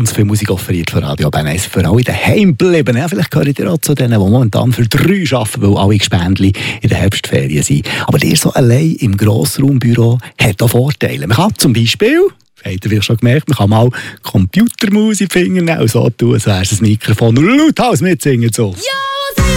ganz viel Musik offeriert von Radio Bern 1 für alle daheim bleiben. Ja, vielleicht gehört ihr auch zu denen, die momentan für 3 arbeiten, weil alle Gespendli in der Herbstferien sind. Aber ihr so allein im Grossraumbüro hat auch Vorteile. Man kann zum Beispiel, habt ihr vielleicht schon gemerkt, man kann mal Computermusik in die Finger nehmen und so tun, als wäre es ein Mikrofon und lauthals mitsingen. So. Ja!